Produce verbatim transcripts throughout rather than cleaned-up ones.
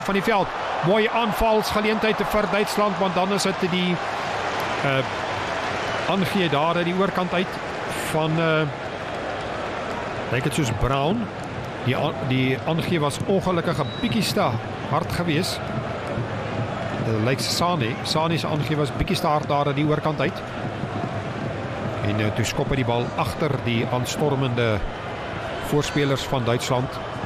van die veld. Mooie aanvalsgeleentheid vir Duitsland, want dan is dit die uh, aangee daar aan die oorkant uit van uh, lyk dit soos Brown. Die, die aangee was ongelukkig 'n bietjie te hard gewees. Dit lyk Sane, Sane se aangee was bietjie te hard daar aan die oorkant uit. En uh, toe skop hy die bal agter die aanstormende voorspelers van Duitsland.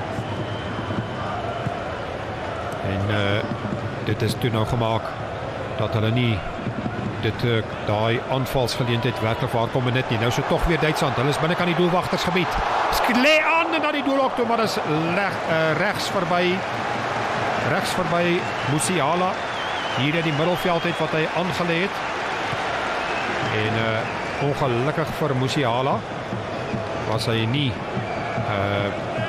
En uh, dit is toe nou gemaak dat hulle nie dit uh, daai aanvalsgeleentheid werklik waar kom en dit nie. Nou is dit tog weer Duitsland. Hulle is binne kan die doelwagtersgebied. Sklei aan en dan die doelhok toe, maar dis leg, uh, regs verby regs verby Musiala. Hier in die middelveld het wat hy aangelê het. En uh, ongelukkig vir Musiala was hy nie uh,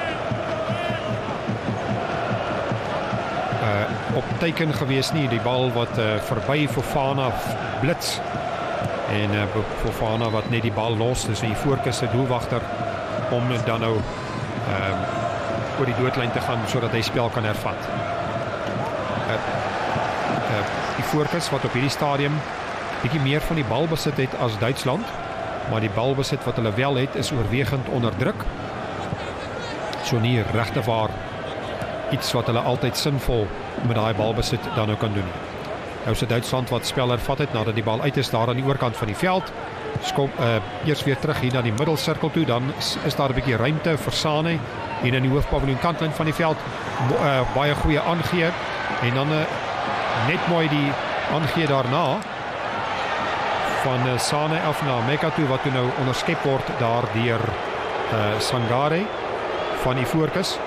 Uh, op teiken gewees nie, die bal wat uh, verby Fofana blits en uh, Fofana wat net die bal los, dis die voorkus se doelwagter om dan nou um, oor die doodlyn te gaan sodat hy spel kan hervat. Uh, uh, die voorkus wat op hierdie stadium bietjie meer van die bal besit het as Duitsland, maar die balbesit wat hulle wel het is oorwegend onder druk. So nie regte waar iets wat hulle altyd sinvol met daai balbesit dan nou kan doen. Nou is dit Duitsland wat spel hervat het nadat die bal uit is daar aan die oorkant van die veld. Skop uh, eers weer terug hier na die middelsirkel toe, dan is daar 'n bietjie ruimte vir Sane hier in die hoofpaviljoen kantlyn van die veld. Uh, baie goeie aangee en dan uh, net mooi die aangee daarna van uh, Sane af na Meka toe wat toe nou onderskep word daar deur uh, Sangare van die voorkus.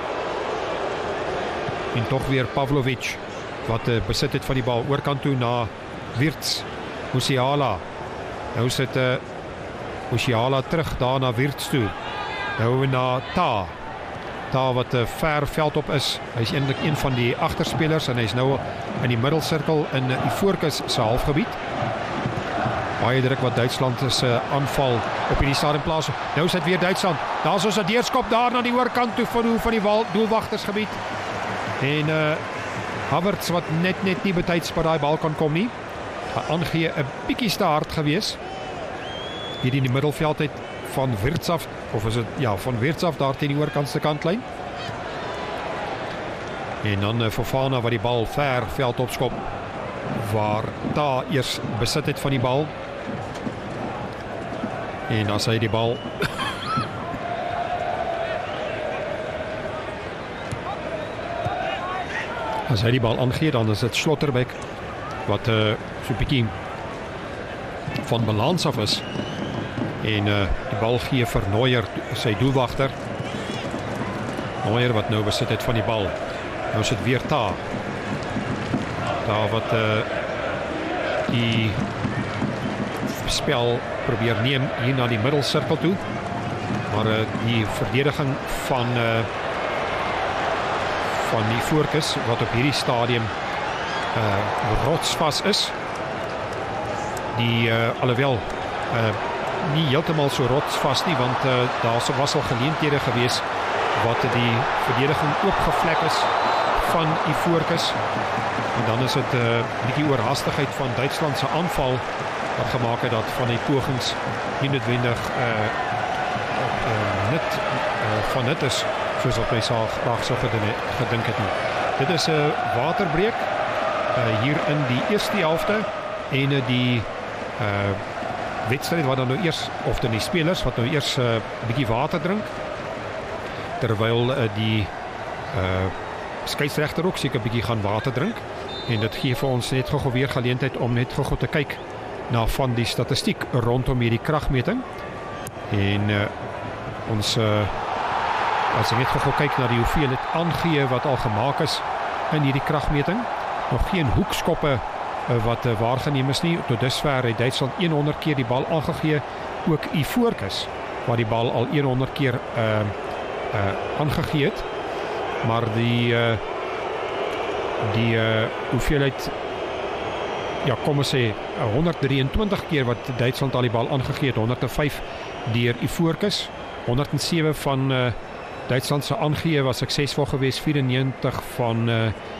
En toch weer Pavlovic wat uh, besit het van die bal oorkant toe na Wirtz, Musiala. Nou is dit uh, Musiala terug daar na Wirtz toe. Nou na Ta. Ta wat uh, ver veld op is. Hy is eintlik een van die agterspelers en hy is nou in die middelsirkel in uh, die voorkus se halfgebied. Baie druk wat Duitsland is uh, aanval op hierdie stadium plaas. Nou is dit weer Duitsland. Daar is ons 'n deurskop daar na die oorkant toe van, van die doelwagtersgebied. En uh, Havertz wat net net nie betyds by daai bal kan kom nie. Aangee 'n bietjie te hard gewees. Hier in die middelveld het van Wirtz af, of is dit ja, van Wirtz af daar teen die oorkantste kantlyn. En dan uh, Fofana wat die bal ver veld opskop waar daar eers besit het van die bal. En as hy die bal As hy die bal aangee, dan is dit Slotterbeck wat uh, so 'n bietjie van balans af is. En uh, die bal gee vir Neuer, sy doelwagter. Neuer wat nou besit het van die bal. Nou is dit weer Ta. Ta wat uh, die spel probeer neem hier na die middelsirkel toe. Maar uh, die verdediging van uh, van die voorkus wat op hierdie stadium uh, rotsvas is. Die uh, alhoewel uh, nie heeltemal so rotsvas nie, want uh, daar was al geleenthede gewees wat die verdediging oopgevlek is van die voorkus. En dan is dit 'n uh, bietjie oorhaastigheid van Duitsland se aanval wat gemaak het dat van die pogings nie noodwendig uh, uh, net uh, van dit is soos wat my saag graag so gedink het nie. Dit is 'n uh, waterbreek uh, hier in die eerste helfte en uh, die uh, wedstryd wat dan nou eers, of dan die spelers wat nou eers 'n uh, bietjie water drink terwyl uh, die uh, skeieregter ook seker 'n bietjie gaan water drink en dit gee vir ons net gou weer geleentheid om net gou te kyk na van die statistiek rondom hierdie kragmeting en uh, ons uh, as ek net gou kyk na die hoeveelheid aangee wat al gemaak is in hierdie kragmeting, nog geen hoekskoppe uh, wat uh, waargeneem is nie. Tot dusver het Duitsland honderd keer die bal aangegee, ook die voorkus waar die bal al honderd keer uh, uh, aangegee het. Maar die uh, die uh, hoeveelheid ja, kom ons sê honderd drieëntwintig keer wat Duitsland al die bal aangegee het, honderd en vyf deur die voorkus, honderd en sewe van uh, Duitsland se aangee was suksesvol geweest, vyf en negentig van uh,